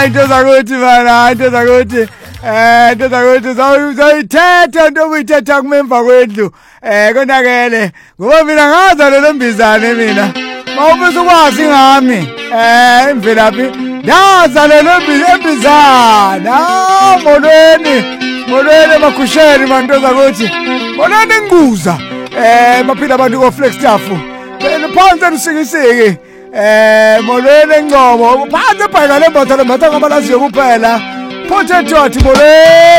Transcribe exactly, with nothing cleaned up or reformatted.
hayi into zakuthi mana, hayi into zakuthi. Eh into zakuthi zawuyithetha into obuyithetha kumemva kwendlu. Eh konakele. Ngoba mina ngazalwa lembizane mina. Mawubese ukwazi ngami. Eh imvelaphi. Ndazalwa lembizane. Ah molweni. Molweni makhusheni bantu zakuthi. Molweni nguza. Eh baphila abantu ko Flagstaff. Phela phansi nisikisiki. Eh molweni Ngcobo. Phansi bheka lembatha lembatha ngabalaziyo kuphela. Pothe athi molweni.